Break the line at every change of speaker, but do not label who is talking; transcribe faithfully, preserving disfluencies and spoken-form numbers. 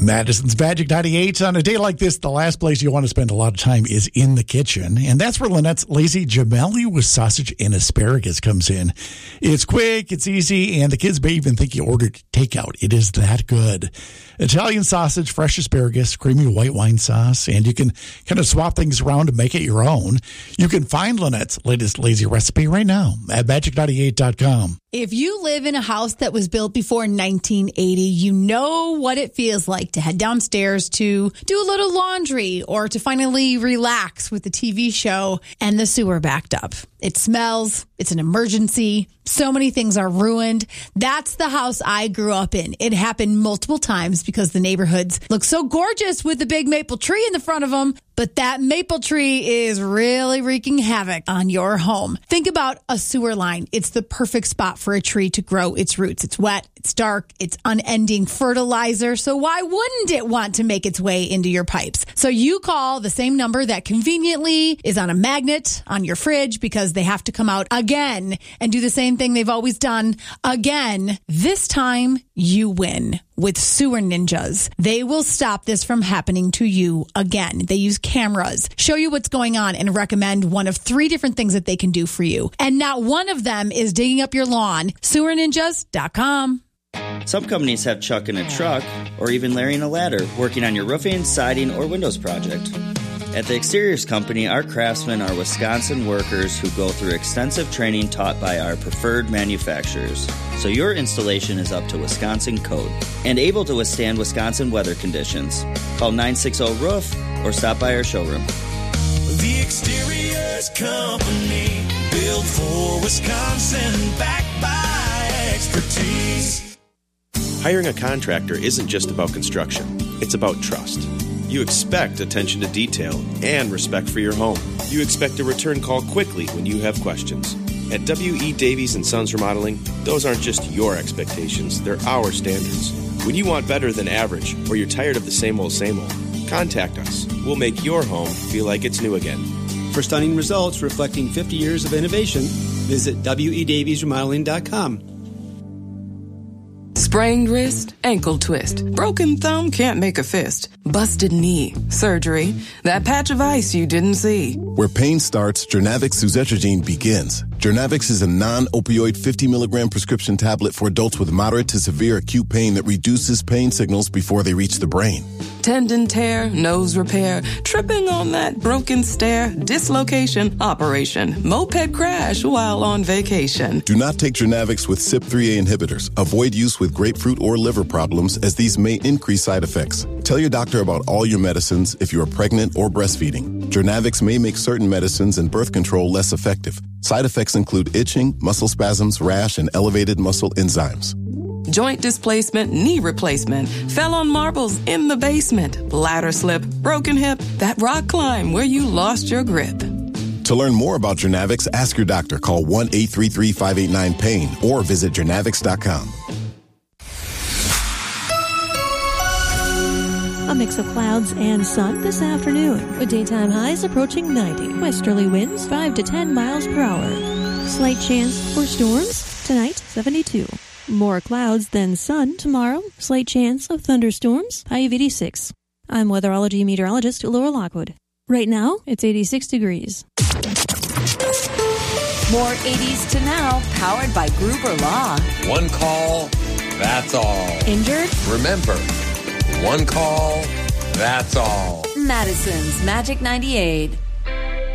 Madison's Magic ninety-eight. On a day like this, the last place you want to spend a lot of time is in the kitchen. And that's where Lynette's Lazy Gemelli with sausage and asparagus comes in. It's quick, it's easy, and the kids may even think you ordered takeout. It is that good. Italian sausage, fresh asparagus, creamy white wine sauce, and you can kind of swap things around and make it your own. You can find Lynette's latest lazy recipe right now at magic ninety-eight dot com.
If you live in a house that was built before nineteen eighty, you know what it feels like to head downstairs to do a little laundry or to finally relax with the T V show and the sewer backed up. It smells. It's an emergency. So many things are ruined. That's the house I grew up in. It happened multiple times because the neighborhoods look so gorgeous with the big maple tree in the front of them. But that maple tree is really wreaking havoc on your home. Think about a sewer line. It's the perfect spot for a tree to grow its roots. It's wet, it's dark, it's unending fertilizer. So why wouldn't it want to make its way into your pipes? So you call the same number that conveniently is on a magnet on your fridge because they have to come out again and do the same thing they've always done again. This time you win with Sewer Ninjas. They will stop this from happening to you again. They use cameras, show you what's going on, and recommend one of three different things that they can do for you. And not one of them is digging up your lawn. sewer ninjas dot com.
Some companies have Chuck in a truck or even Larry in a ladder working on your roofing, siding, or windows project. At the Exteriors Company, our craftsmen are Wisconsin workers who go through extensive training taught by our preferred manufacturers. So your installation is up to Wisconsin code and able to withstand Wisconsin weather conditions. Call nine six zero roof or stop by our showroom.
The Exteriors Company, built for Wisconsin, backed by expertise.
Hiring a contractor isn't just about construction. It's about trust. You expect attention to detail and respect for your home. You expect a return call quickly when you have questions. At W E. Davies and Sons Remodeling, those aren't just your expectations, they're our standards. When you want better than average, or you're tired of the same old, same old, contact us. We'll make your home feel like it's new again.
For stunning results reflecting fifty years of innovation, visit W E Davies Remodeling dot com.
Sprained wrist, ankle twist, broken thumb, can't make a fist, busted knee, surgery, that patch of ice you didn't see.
Where pain starts, Jernavix suzetrigine begins. Jernavix is a non-opioid fifty milligram prescription tablet for adults with moderate to severe acute pain that reduces pain signals before they reach the brain.
Tendon tear, nose repair, tripping on that broken stair, dislocation, operation, moped crash while on vacation.
Do not take Jernavix with C Y P three A inhibitors. Avoid use with grapefruit or liver problems as these may increase side effects. Tell your doctor about all your medicines if you are pregnant or breastfeeding. Jernavix may make certain medicines and birth control less effective. Side effects include itching, muscle spasms, rash, and elevated muscle enzymes.
Joint displacement, knee replacement, fell on marbles in the basement, ladder slip, broken hip, that rock climb where you lost your grip.
To learn more about Jernavix, ask your doctor. Call one eight three three, five eight nine, pain or visit jernavix dot com.
A mix of clouds and sun this afternoon, with daytime highs approaching ninety. Westerly winds five to ten miles per hour. Slight chance for storms tonight, seventy-two. More clouds than sun tomorrow. Slight chance of thunderstorms, high of eighty-six. I'm weatherology meteorologist Laura Lockwood. Right now, it's eighty-six degrees.
More eighties to now, powered by Gruber Law.
One call, that's all.
Injured?
Remember, one call, that's all.
Madison's Magic ninety-eight.